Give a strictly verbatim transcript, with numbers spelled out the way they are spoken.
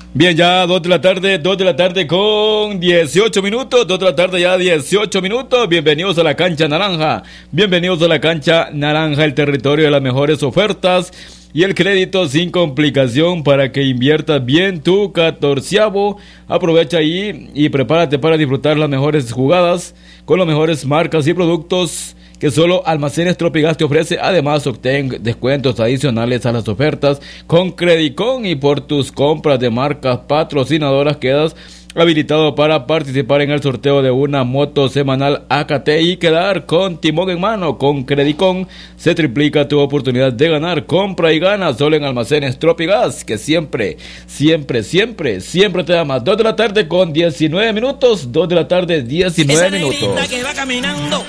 Bien, ya dos de la tarde, dos de la tarde con dieciocho minutos, dos de la tarde ya dieciocho minutos. Bienvenidos a la cancha naranja, bienvenidos a la cancha naranja, el territorio de las mejores ofertas y el crédito sin complicación para que inviertas bien tu catorceavo. Aprovecha ahí y prepárate para disfrutar las mejores jugadas con las mejores marcas y productos que solo Almacenes Tropigas te ofrece. Además, obtén descuentos adicionales a las ofertas con Credicon, y por tus compras de marcas patrocinadoras quedas habilitado para participar en el sorteo de una moto semanal A K T y quedar con timón en mano. Con Credicon se triplica tu oportunidad de ganar. Compra y gana solo en Almacenes Tropigas, que siempre, siempre, siempre, siempre te da más. dos de la tarde con diecinueve minutos, dos de la tarde diecinueve minutos. Que va caminando